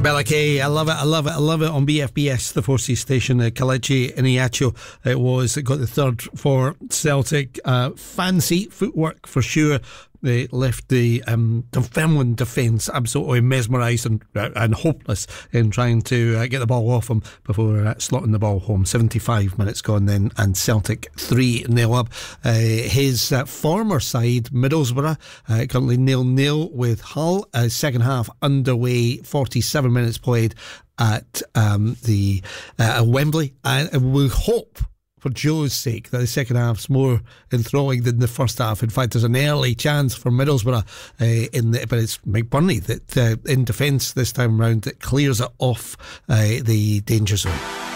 Bella Kay, I love it, I love it, I love it on BFBS, the Forces station. Kelechi Iheanacho, it got the third for Celtic. Fancy footwork for sure. They left the Dunfermline defence absolutely mesmerised and hopeless in trying to get the ball off him before slotting the ball home. 75 minutes gone then, and Celtic 3-0 up. His former side, Middlesbrough, currently 0-0 with Hull. Second half underway, 47 minutes played at Wembley, and we hope, for Joe's sake, that the second half's more enthralling than the first half. In fact, there's an early chance for Middlesbrough, but it's McBurney that in defence this time round that clears it off the danger zone.